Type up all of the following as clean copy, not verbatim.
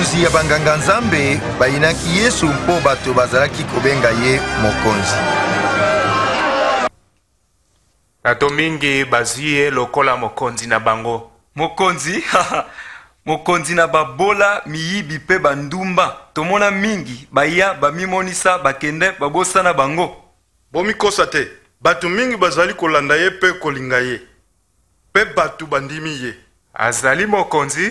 bakonzi ya banganga nzambe bayinaki Yesu mpo bato bazalaki kobenga ye mokonzi. Bato mingi bazwi ye lokola mokonzi na bango. Mokonzi? Mokonzi na babola miyibi pe bandumba. Tomona mingi baya bamimonisa bakende babosana bango. Bomikosa te. Batu mingi bazali kolanda ye pe kolinga ye. Pe batu bandimi ye. Azali mokonzi?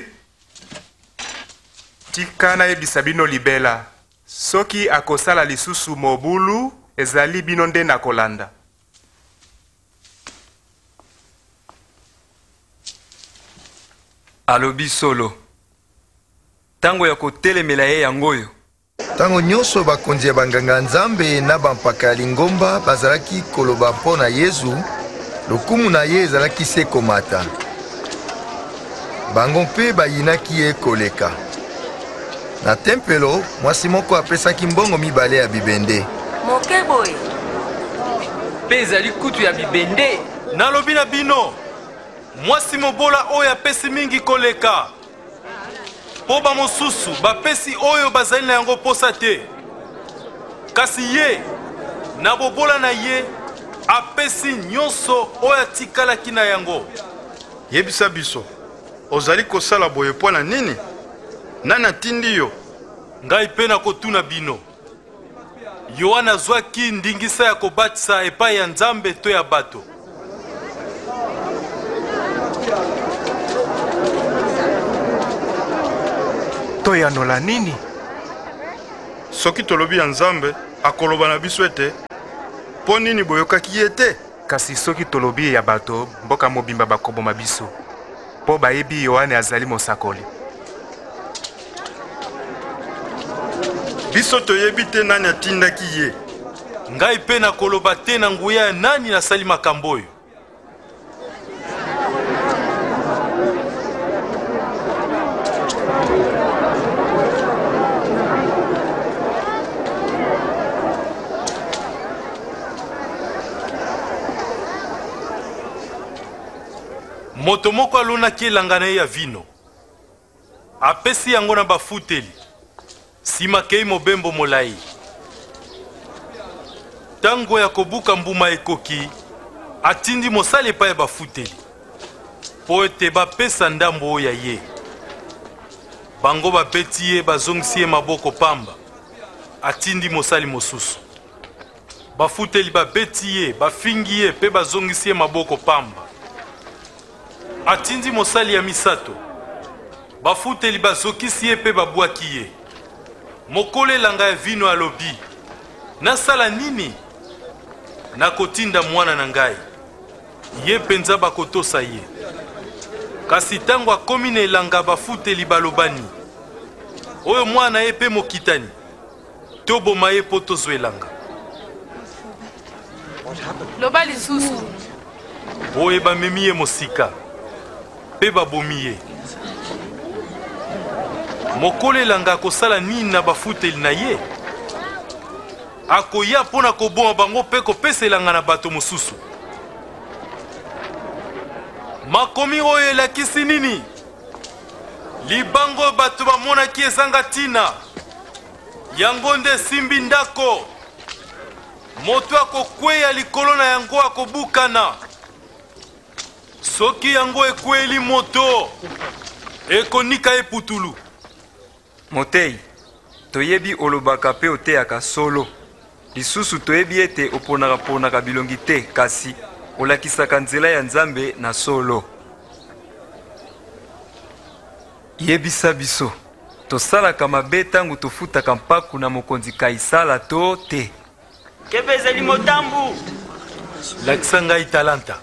Tika na yebisa bino libela. Soki akosala lisusu mobulu, ezali bino nde na kolanda. Alobi solo. Tango ya kotelemela ye yangoyo. Tango nyonso bakonzi ya banganga nzambe na bampaka ya lingomba bazalaki koloba mpo na Yesu, lokumu na ye ezalaki se komata. Bango mpe bayinaki ye koleka. Na tempelo, mwasi moko apesaki mbongo mibale ya bibende. Moke boy. Pe ezali kutu ya bibende. Nalobi na bino, mwasi mobola oyo apesi mingi koleka. Po ba mosusu bapesi oyo bazali na yango posa te. Kasi ye, na bobola na ye, apesi nyonso oyo atikalaki na yango. Yebisa biso, ozali kosala boye po na nini? Nani atindi yo? Ngai pe na kotuna bino. Yohana azwaki ndingisa ya kobatisa epai ya Nzambe to ya bato. Toyanola nini? Soki tolobi ya Nzambe akoloba na biso ete po nini boyokaki ye te? Kasi soki tolobi ya bato mboka mobimba bakoboma biso. Po bayebi Yohane azali mosakoli. Biso toyebi te nani atindaki ye. Ngai pe na koloba te na nguya ya nani nasali makambo oyo. Moto moko alonaki elanga na ye ya vino. Apesi yango na bafuteli. Sima kei mobembo molai. Tango ya kobuka mbuma ekoki, atindi mosali epai ya bafuteli. Po ete bapesa ndambo ya ye. Bango bapeti ye bazongisi ye maboko pamba. Atindi mosali mosusu. Bafuteli babeti ye, bafingi ye pe bazongisi ye maboko pamba. Atindi mosali ya misato. Bafuteli bazokisi ye pe babwaki ye. Mokole langa ya vino alobi. Nasala nini? Nakotinda mwana na ngai. Ye penza bakotosa ye. Kasi tango akomi na elanga bafuteli balobani. Oyo mwana ye pe mokitani. Toboma ye po tozwa elanga. Loba lisusu. Oye bamemi ye mosika. Pe babomi ye. Mokole elanga akosala nini na bafuteli na ye? Akoya pona koboma bango pe kopesa elanga na bato mosusu. Makomi oyo elakisi nini? Libango bato bamonaki ezanga tina. Yango nde simbi ndako. Moto akokweya likolo na yango akobukana. Soki yango ekweli moto, ekonika eputulu. Motei, toyebi olobaka pe oteyaka solo. Lisusu toyebi ete oponaka bilongi te, kasi olakisaka nzela ya Nzambe na solo. Yebisa biso, tosalaka mabe tangu tofutaka mpaku na mokonzi Kaisala to te. Kebe ezali motambu. Lakisa ngai talanta.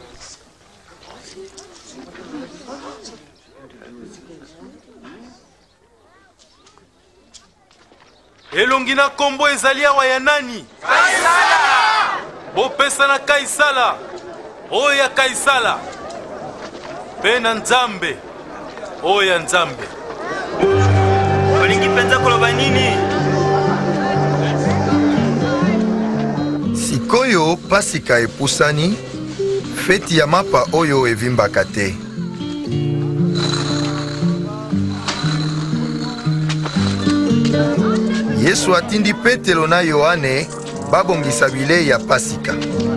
Elongi na kombo ezali awa ya nani? Kaisala! Bopesa na Kaisala. Oyo ya Kaisala. Pe na Nzambe. Oyo ya Nzambe. Olingi penza koloba nini? Sikoyo pasika epusani, feti ya mapa oyo evimbaka te. Yesu atindi Petelo na Yohane babongisa bilei ya Pasika.